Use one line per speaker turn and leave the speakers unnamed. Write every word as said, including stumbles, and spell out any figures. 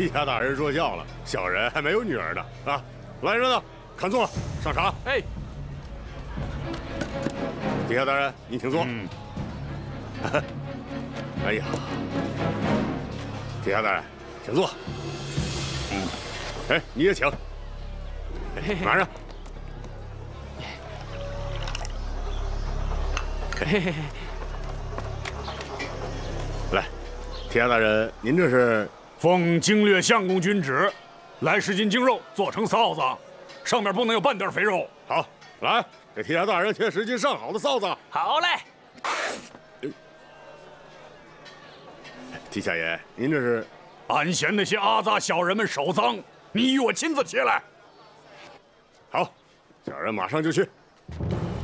提辖大人说笑了，小人还没有女儿呢啊！来人呐，看座，上茶。
哎，
提辖大人，您请坐。
嗯。
哎呀，提辖大人，请坐。嗯。哎，你也请。马上。
嘿嘿嘿。
来，提辖大人，您这是？
奉经略相公君旨，来十斤精肉做成臊子，上面不能有半点肥肉。
好，来，给提辖大人切十斤上好的臊子。
好嘞。
提辖爷，您这是？
俺嫌那些阿杂小人们手脏，你与我亲自切来。
好，小人马上就去。